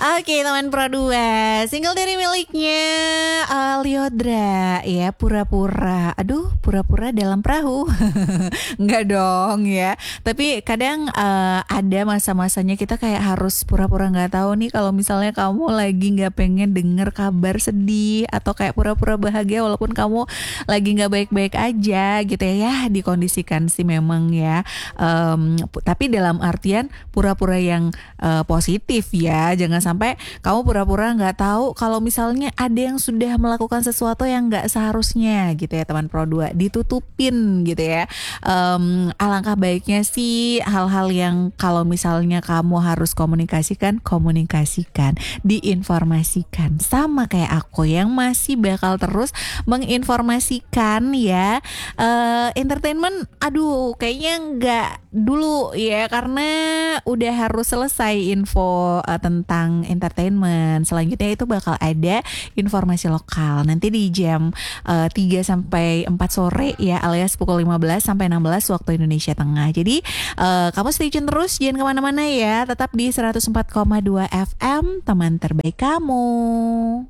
Oke teman Pro 2, single dari miliknya Lyodra ya, pura-pura. Aduh, pura-pura dalam perahu. Enggak dong ya. Tapi kadang ada masa-masanya kita kayak harus pura-pura nggak tahu nih kalau misalnya kamu lagi nggak pengen denger kabar sedih atau kayak pura-pura bahagia walaupun kamu lagi nggak baik-baik aja gitu ya. Ya dikondisikan sih memang ya. Tapi dalam artian pura-pura yang positif ya. Jangan sampai kamu pura-pura nggak tahu kalau misalnya ada yang sudah melakukan sesuatu yang nggak seharusnya gitu ya teman Pro 2, ditutupin gitu ya. Alangkah baiknya sih hal-hal yang kalau misalnya kamu harus komunikasikan, diinformasikan. Sama kayak aku yang masih bakal terus menginformasikan ya. Entertainment, aduh kayaknya nggak dulu ya karena udah harus selesai info tentang entertainment. Selanjutnya itu bakal ada informasi lokal nanti di jam 3 sampai 4 sore ya, alias pukul 15 sampai 16 waktu Indonesia Tengah. Jadi kamu stay tune terus, jangan kemana-mana ya, tetap di 104,2 FM teman terbaik kamu.